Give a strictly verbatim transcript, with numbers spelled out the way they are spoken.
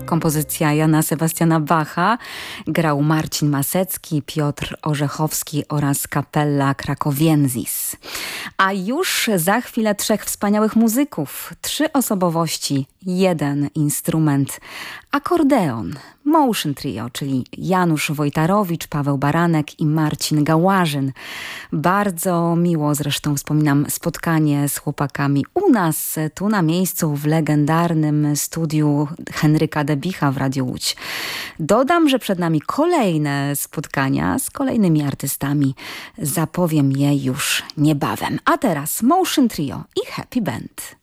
kompozycja Jana Sebastiana Bacha. Grał Marcin Masecki, Piotr Orzechowski oraz Kapella Krakowiensis. A już za chwilę trzech wspaniałych muzyków. Trzy osobowości, jeden instrument. Akordeon, Motion Trio, czyli Janusz Wojtarowicz, Paweł Baranek i Marcin Gałażyn. Bardzo miło zresztą wspominam spotkanie z chłopakami u nas, tu na miejscu w legendarnym studiu Henryka Debicha w Radiu Łódź. Dodam, że przed nami kolejne spotkania z kolejnymi artystami. Zapowiem je już niebawem. A teraz Motion Trio i Happy Band.